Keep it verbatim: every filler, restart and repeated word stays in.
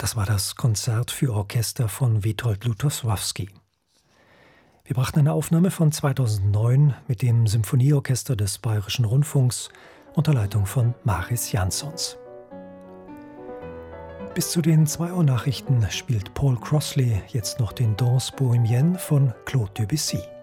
Das war das Konzert für Orchester von Witold Lutosławski. Wir brachten eine Aufnahme von zweitausendneun mit dem Symphonieorchester des Bayerischen Rundfunks unter Leitung von Maris Jansons. Bis zu den zwei Uhr Nachrichten spielt Paul Crossley jetzt noch den Danse Bohémienne von Claude Debussy.